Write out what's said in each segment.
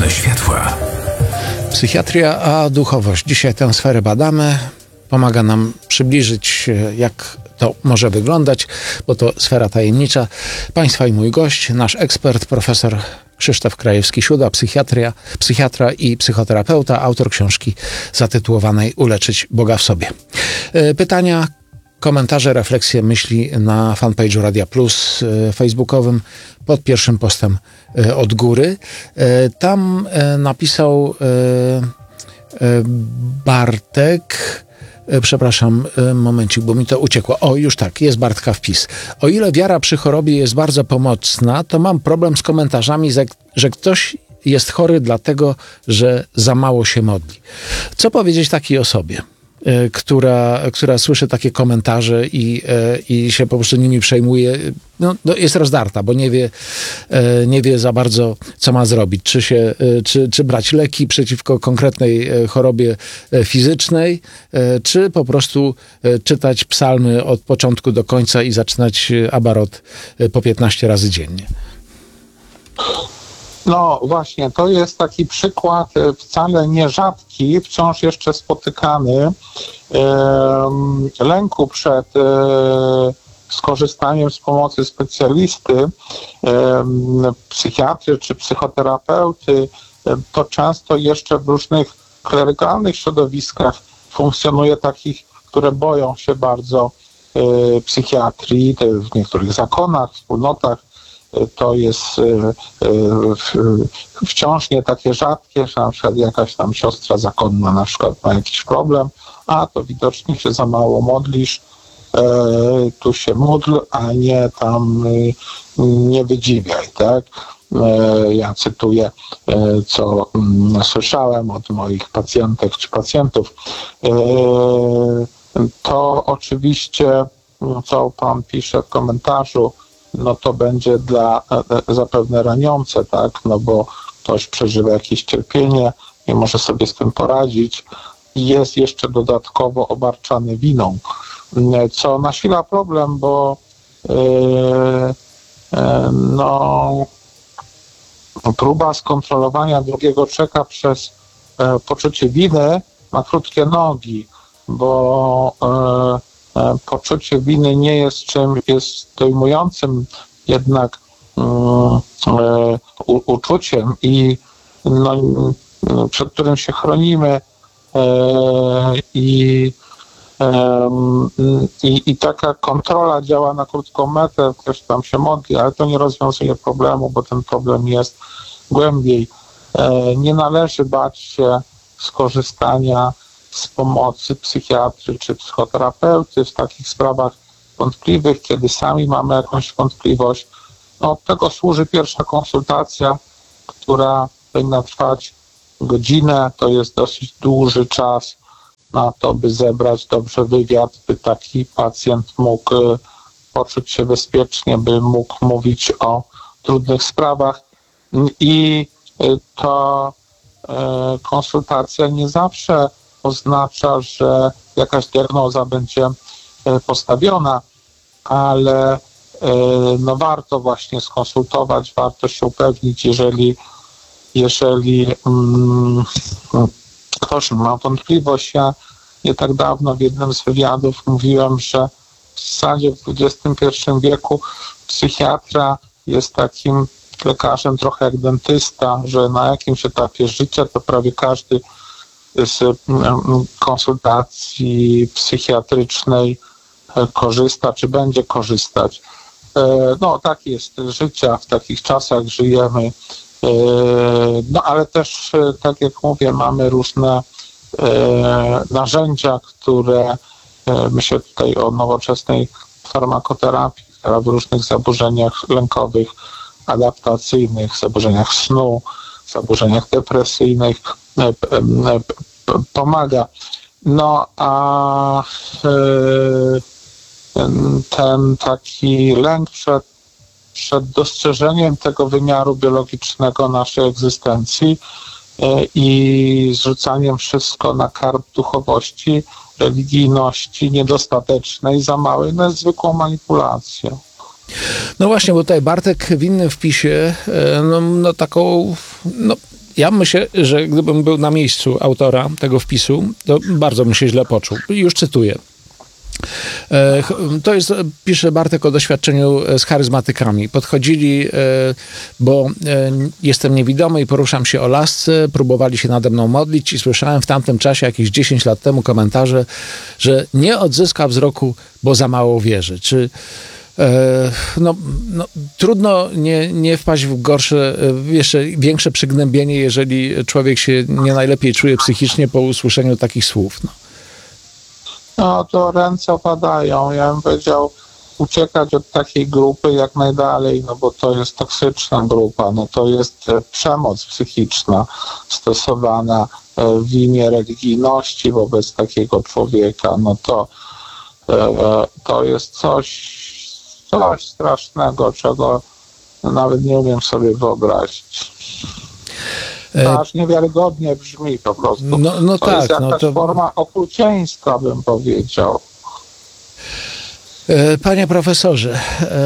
Mocne światła. Psychiatria a duchowość. Dzisiaj tę sferę badamy. Pomaga nam przybliżyć, jak to może wyglądać, bo to sfera tajemnicza. Państwa i mój gość, nasz ekspert, profesor Krzysztof Krajewski-Siuda, psychiatra i psychoterapeuta, autor książki zatytułowanej Uleczyć Boga w sobie. Pytania, komentarze, refleksje, myśli na fanpage'u Radia Plus facebookowym pod pierwszym postem od góry. Tam napisał Bartek, przepraszam, momencik, bo mi to uciekło. O, już tak, jest Bartka wpis. O ile wiara przy chorobie jest bardzo pomocna, to mam problem z komentarzami, że ktoś jest chory dlatego, że za mało się modli. Co powiedzieć takiej osobie, która słyszy takie komentarze i się po prostu nimi przejmuje, no, jest rozdarta, bo nie wie za bardzo, co ma zrobić. Czy brać leki przeciwko konkretnej chorobie fizycznej, czy po prostu czytać psalmy od początku do końca i zaczynać abarot po 15 razy dziennie. No właśnie, to jest taki przykład wcale nierzadki, wciąż jeszcze spotykany, lęku przed skorzystaniem z pomocy specjalisty, psychiatry czy psychoterapeuty. To często jeszcze w różnych klerykalnych środowiskach funkcjonuje takich, które boją się bardzo psychiatrii, w niektórych zakonach, wspólnotach. To jest wciąż nie takie rzadkie, że na przykład jakaś tam siostra zakonna na przykład ma jakiś problem, a to widocznie się za mało modlisz, tu się módl, a nie tam nie wydziwiaj, tak? Ja cytuję, co słyszałem od moich pacjentek czy pacjentów. To oczywiście, co pan pisze w komentarzu, no to będzie zapewne raniące, tak? No bo ktoś przeżywa jakieś cierpienie, nie może sobie z tym poradzić i jest jeszcze dodatkowo obarczany winą, co nasila problem, bo próba skontrolowania drugiego człowieka przez poczucie winy ma krótkie nogi, bo poczucie winy nie jest czym, jest dojmującym jednak uczuciem i przed którym się chronimy i taka kontrola działa na krótką metę, ktoś tam się modli, ale to nie rozwiązuje problemu, bo ten problem jest głębiej. Nie należy bać się skorzystania z pomocy psychiatry czy psychoterapeuty w takich sprawach wątpliwych, kiedy sami mamy jakąś wątpliwość. No, od tego służy pierwsza konsultacja, która powinna trwać godzinę. To jest dosyć duży czas na to, by zebrać dobrze wywiad, by taki pacjent mógł poczuć się bezpiecznie, by mógł mówić o trudnych sprawach. I to konsultacja nie zawsze oznacza, że jakaś diagnoza będzie postawiona, ale no warto właśnie skonsultować, warto się upewnić, jeżeli ktoś ma wątpliwość. Ja nie tak dawno w jednym z wywiadów mówiłem, że w zasadzie w XXI wieku psychiatra jest takim lekarzem trochę jak dentysta, że na jakimś etapie życia to prawie każdy z konsultacji psychiatrycznej korzysta, czy będzie korzystać. No, tak jest życia, w takich czasach żyjemy. No, ale też, tak jak mówię, mamy różne narzędzia, które, myślę tutaj o nowoczesnej farmakoterapii, która w różnych zaburzeniach lękowych, adaptacyjnych, zaburzeniach snu, zaburzeniach depresyjnych pomaga. No a ten taki lęk przed dostrzeżeniem tego wymiaru biologicznego naszej egzystencji i zrzucaniem wszystko na karb duchowości, religijności niedostatecznej, za małej, no jest zwykłą manipulacją. No właśnie, bo tutaj Bartek w innym wpisie taką Ja myślę, że gdybym był na miejscu autora tego wpisu, to bardzo bym się źle poczuł. Już cytuję. To jest, pisze Bartek o doświadczeniu z charyzmatykami. Podchodzili, bo jestem niewidomy i poruszam się o lasce, próbowali się nade mną modlić i słyszałem w tamtym czasie, jakieś 10 lat temu, komentarze, że nie odzyska wzroku, bo za mało wierzy. Czy trudno nie wpaść w gorsze, jeszcze większe przygnębienie, jeżeli człowiek się nie najlepiej czuje psychicznie po usłyszeniu takich słów. No to ręce opadają. Ja bym powiedział uciekać od takiej grupy jak najdalej, no bo to jest toksyczna grupa, no to jest przemoc psychiczna stosowana w imię religijności wobec takiego człowieka. No to jest coś strasznego, czego nawet nie umiem sobie wyobrazić. To aż niewiarygodnie brzmi po prostu. To jest jakaś forma okrucieństwa, bym powiedział. Panie profesorze,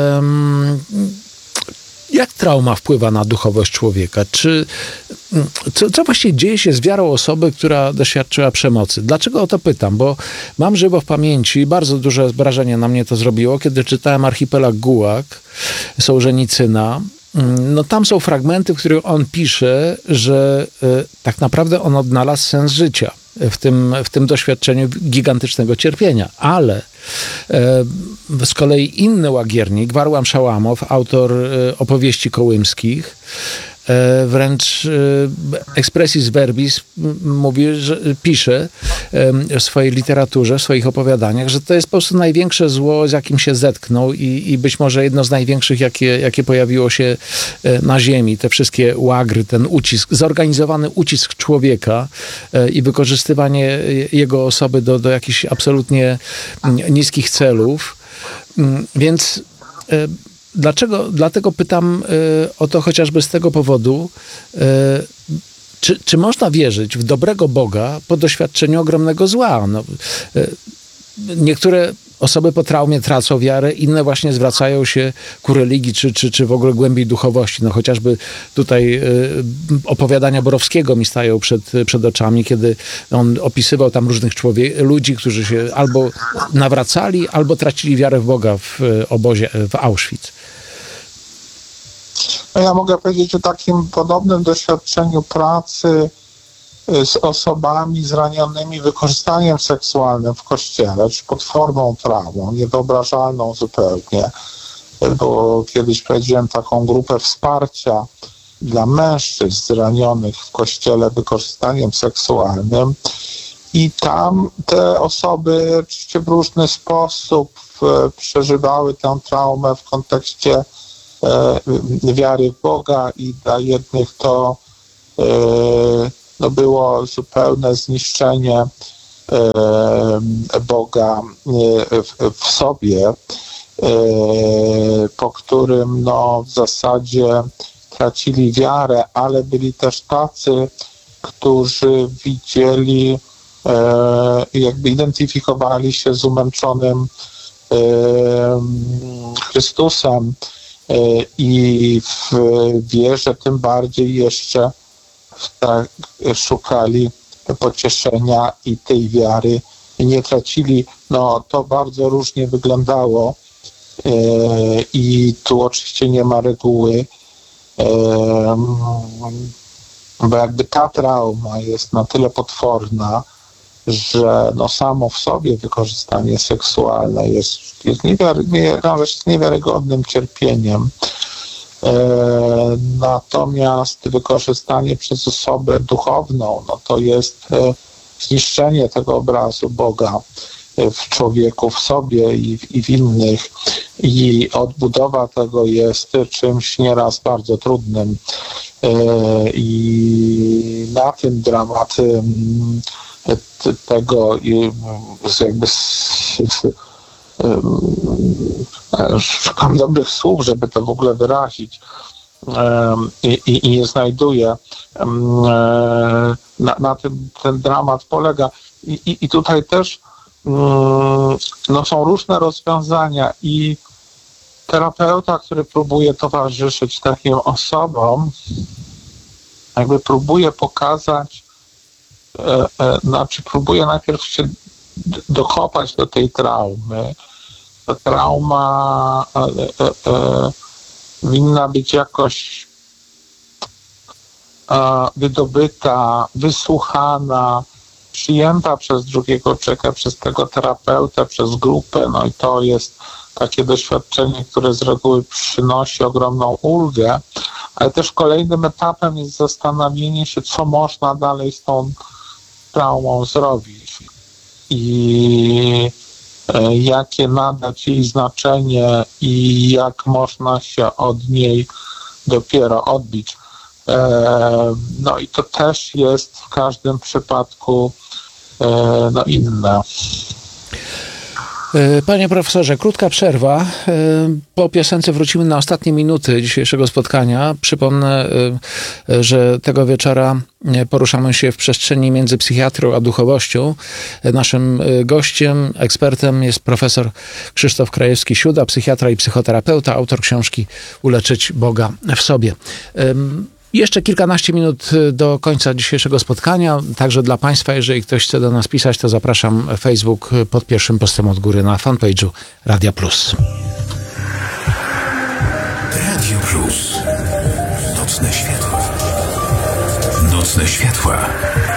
jak trauma wpływa na duchowość człowieka? Co właściwie dzieje się z wiarą osoby, która doświadczyła przemocy? Dlaczego o to pytam? Bo mam żywo w pamięci, bardzo duże wrażenie na mnie to zrobiło, kiedy czytałem Archipelag Gułag Sołżenicyna. No tam są fragmenty, w których on pisze, że tak naprawdę on odnalazł sens życia w tym doświadczeniu gigantycznego cierpienia. Ale z kolei inny łagiernik, Warłam Szałamow, autor opowieści kołymskich, wręcz expressis verbis mówi, że pisze w swojej literaturze, w swoich opowiadaniach, że to jest po prostu największe zło, z jakim się zetknął i być może jedno z największych, jakie pojawiło się na ziemi. Te wszystkie łagry, ten ucisk, zorganizowany ucisk człowieka i wykorzystywanie jego osoby do jakichś absolutnie niskich celów. Więc dlatego pytam o to chociażby z tego powodu, czy można wierzyć w dobrego Boga po doświadczeniu ogromnego zła? Niektóre osoby po traumie tracą wiarę, inne właśnie zwracają się ku religii, czy w ogóle głębiej duchowości. Chociażby tutaj opowiadania Borowskiego mi stają przed oczami, kiedy on opisywał tam różnych ludzi, którzy się albo nawracali, albo tracili wiarę w Boga w obozie w Auschwitz. Ja mogę powiedzieć o takim podobnym doświadczeniu pracy z osobami zranionymi wykorzystaniem seksualnym w kościele, czy pod formą traumą, niewyobrażalną zupełnie, bo kiedyś prowadziłem taką grupę wsparcia dla mężczyzn zranionych w kościele wykorzystaniem seksualnym i tam te osoby oczywiście w różny sposób przeżywały tę traumę w kontekście wiary w Boga i dla jednych to było zupełne zniszczenie Boga w sobie, po którym w zasadzie tracili wiarę, ale byli też tacy, którzy widzieli, jakby identyfikowali się z umęczonym Chrystusem i w wierze tym bardziej jeszcze szukali pocieszenia i tej wiary nie tracili. To bardzo różnie wyglądało i tu oczywiście nie ma reguły, bo jakby ta trauma jest na tyle potworna, że samo w sobie wykorzystanie seksualne jest niewiarygodnym cierpieniem. Natomiast wykorzystanie przez osobę duchowną, to jest zniszczenie tego obrazu Boga w człowieku, w sobie i w innych. I odbudowa tego jest czymś nieraz bardzo trudnym. I na tym dramat tego jakby szukam dobrych słów, żeby to w ogóle wyrazić i nie znajduję. Na tym ten dramat polega. I tutaj też są różne rozwiązania i terapeuta, który próbuje towarzyszyć takim osobom, jakby próbuje pokazać, próbuje najpierw się dokopać do tej traumy. Ta trauma winna być jakoś wydobyta, wysłuchana, przyjęta przez drugiego człowieka, przez tego terapeutę, przez grupę. No i to jest takie doświadczenie, które z reguły przynosi ogromną ulgę, ale też kolejnym etapem jest zastanowienie się, co można dalej z tą traumą zrobić i jakie nadać jej znaczenie i jak można się od niej dopiero odbić. No i to też jest w każdym przypadku inne. Panie profesorze, krótka przerwa. Po piosence wrócimy na ostatnie minuty dzisiejszego spotkania. Przypomnę, że tego wieczora poruszamy się w przestrzeni między psychiatrią a duchowością. Naszym gościem, ekspertem jest profesor Krzysztof Krajewski-Siuda, psychiatra i psychoterapeuta, autor książki Uleczyć Boga w sobie. Jeszcze kilkanaście minut do końca dzisiejszego spotkania. Także dla Państwa, jeżeli ktoś chce do nas pisać, to zapraszam Facebook pod pierwszym postem od góry na fanpage'u Radia Plus. Radio Plus. Nocne światła. Nocne światła.